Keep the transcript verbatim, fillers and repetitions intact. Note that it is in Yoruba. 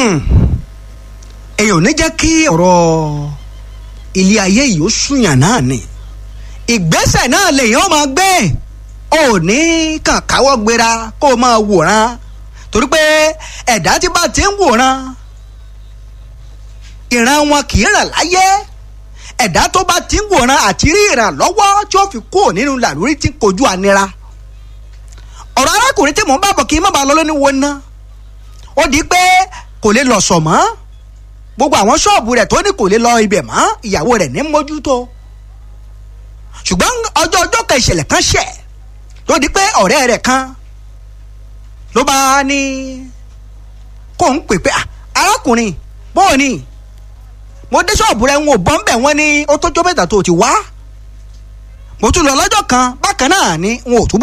èyàn ò ní jẹ́ kí ọ̀rọ̀ ilé ayé yìí ó súnyàn náà ni ìgbésẹ̀ náà lèyàn máa gbé ò ní kàn káwọ́ gbéra kó o máa wòran torí pé ẹ̀dá tí bá ti ń wòran ìran wọn kì í ràn láyé ẹ̀dá tó bá ti ń wòran àti rí ìrànlọ́wọ́ tí ó fi kúrò nínú làlórí tí ń kojú ànira ọ̀rọ̀ arákùnrin tí mò ń bá bọ̀ kí n má bàa lọ lóní wo ná ó di pé kò lè lọ sọ̀ mọ́ gbogbo àwọn ṣọ́ọ̀bù rẹ̀ tó ní kò lè lọ ibẹ̀ mọ́ ìyàwó rẹ̀ ní mójútó ṣùgbọ́n ọjọ́ ọjọ́ kan ìṣẹ̀lẹ̀ kan ṣẹ̀ ló di pé ọ̀rẹ́ rẹ̀ kan ló bá ní kó ń pè pé arákùnrin bóò ni mo dé ṣọ́ọ̀bù rẹ̀ ń wò bọ́ ń bẹ̀ wọ́n ní ó tó jó mẹ́ta tó ti wá mo tún lọ lọ́jọ́ kan bákan náà ni n ò tún